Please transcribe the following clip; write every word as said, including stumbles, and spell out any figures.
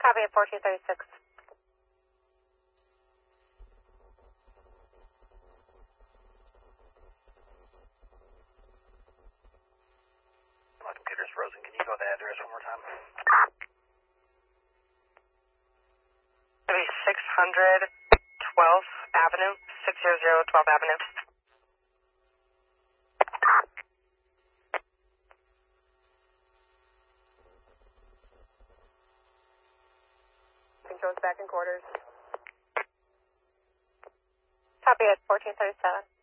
Copy at fourteen thirty-six. My computer's frozen. Can you go to the address one more time? Maybe six hundred twelfth Avenue, six hundred twelfth Avenue. Controls back in quarters. Copy at fourteen thirty-seven.